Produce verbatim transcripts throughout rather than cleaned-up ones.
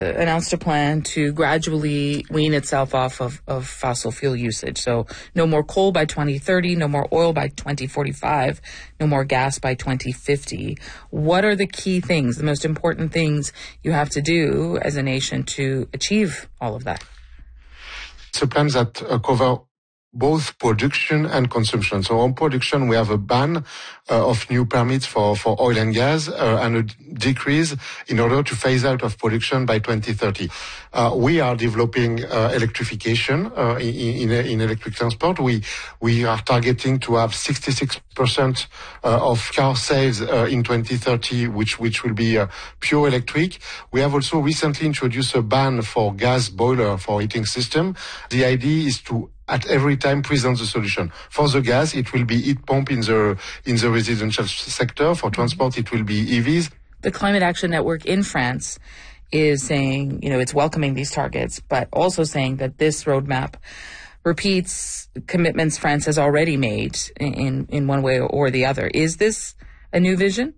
announced a plan to gradually wean itself off of, of fossil fuel usage. So no more coal by twenty thirty, no more oil by twenty forty-five, no more gas by twenty fifty. What are the key things, the most important things you have to do as a nation to achieve all of that? It's a plan that uh, cover both production and consumption. So on production, we have a ban uh, of new permits for, for oil and gas uh, and a decrease in order to phase out of production by twenty thirty. Uh, we are developing uh, electrification uh, in, in, in electric transport. We we are targeting to have sixty-six percent uh, of car sales uh, in twenty thirty, which which will be uh, pure electric. We have also recently introduced a ban for gas boiler for heating system. The idea is to at every time present the solution. For the gas, it will be heat pump in the in the residential sector. For transport, it will be E Vs. The Climate Action Network in France is saying, you know, it's welcoming these targets, but also saying that this roadmap repeats commitments France has already made in, in one way or the other. Is this a new vision?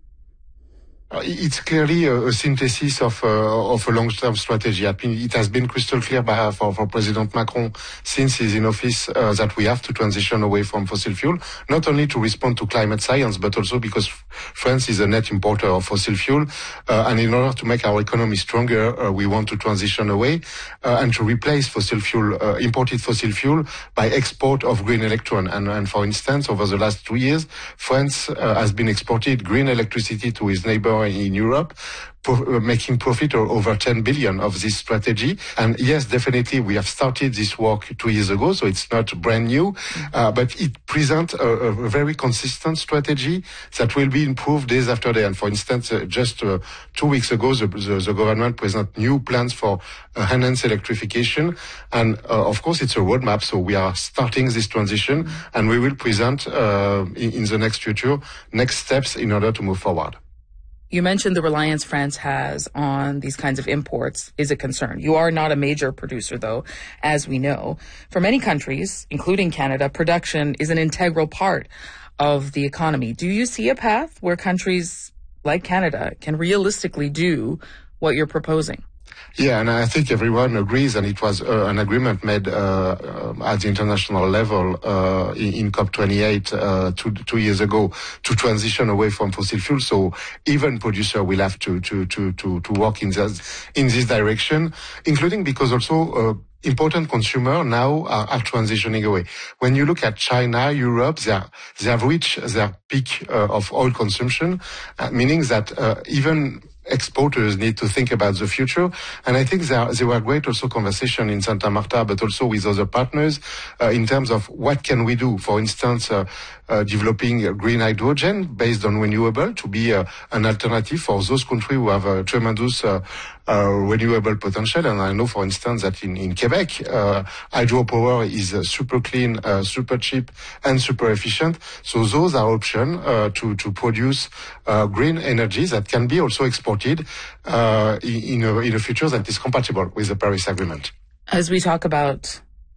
It's clearly a, a synthesis of uh, of a long-term strategy. I mean, it has been crystal clear by, for, for President Macron since he's in office uh, that we have to transition away from fossil fuel, not only to respond to climate science, but also because France is a net importer of fossil fuel. Uh, and in order to make our economy stronger, uh, we want to transition away uh, and to replace fossil fuel, uh, imported fossil fuel by export of green electron. And, and for instance, over the last two years, France uh, has been exported green electricity to its neighbor in Europe, pro- making profit of over ten billion of this strategy. And yes, definitely we have started this work two years ago, so it's not brand new, uh, but it presents a, a very consistent strategy that will be improved days after day. And for instance, uh, just uh, two weeks ago, the, the, the government presented new plans for uh, enhanced electrification. And uh, of course, it's a roadmap, so we are starting this transition, and we will present uh, in, in the next future next steps in order to move forward. You mentioned the reliance France has on these kinds of imports is a concern. You are not a major producer, though, as we know. For many countries, including Canada, production is an integral part of the economy. Do you see a path where countries like Canada can realistically do what you're proposing? Yeah, and I think everyone agrees, and it was uh, an agreement made uh, uh, at the international level uh, in, in COP twenty-eight uh, two, two years ago to transition away from fossil fuel. So even producer will have to to to to, to work in this in this direction, including because also. Uh, Important consumer now are, are transitioning away. When you look at China, Europe, they, are, they have reached their peak uh, of oil consumption, uh, meaning that uh, even exporters need to think about the future. And I think there, there were great also conversation in Santa Marta, but also with other partners uh, in terms of what can we do. For instance, uh, uh, developing uh, green hydrogen based on renewable to be uh, an alternative for those countries who have a tremendous uh, uh, renewable potential. And I know, for instance, that in, in Quebec, uh, hydropower is uh, super clean, uh, super cheap, and super efficient. So those are options uh, to, to produce uh, green energy that can be also exported uh, in, a, in a future that is compatible with the Paris Agreement. As we talk about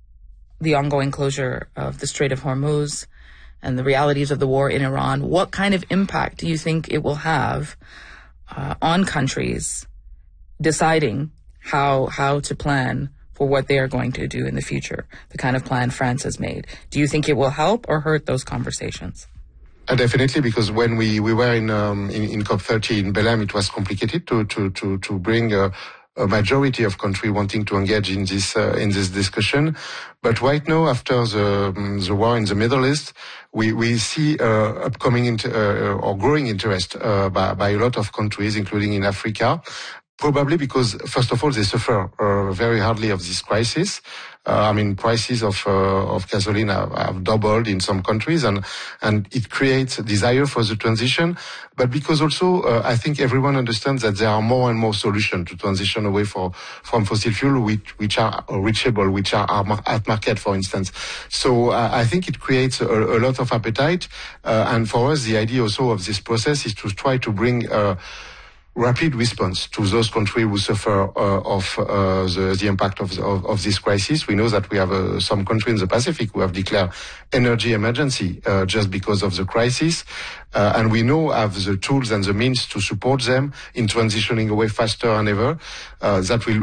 the ongoing closure of the Strait of Hormuz and the realities of the war in Iran, what kind of impact do you think it will have uh, on countries deciding how how to plan for what they are going to do in the future, the kind of plan France has made? Do you think it will help or hurt those conversations? Uh, definitely, because when we, we were in, um, in in COP thirty in Belém, it was complicated to to to to bring uh, a majority of countries wanting to engage in this uh, in this discussion. But right now, after the um, the war in the Middle East, we we see uh, upcoming inter- uh, or growing interest uh, by by a lot of countries, including in Africa. Probably because, first of all, they suffer uh, very hardly of this crisis. Uh, I mean, prices of uh, of gasoline have, have doubled in some countries, and and it creates a desire for the transition. But because also, uh, I think everyone understands that there are more and more solutions to transition away for, from fossil fuel, which which are reachable, which are, are at market, for instance. So uh, I think it creates a, a lot of appetite. Uh, and for us, the idea also of this process is to try to bring Uh, rapid response to those countries who suffer uh, of uh, the, the impact of, of, of this crisis. We know that we have uh, some countries in the Pacific who have declared energy emergency uh, just because of the crisis. Uh, and we know have the tools and the means to support them in transitioning away faster than ever. Uh, that will